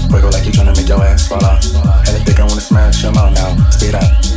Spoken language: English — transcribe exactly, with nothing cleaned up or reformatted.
Wiggle like you tryna make your ass fall out. And if they don't wanna smash, them out now. Speed up.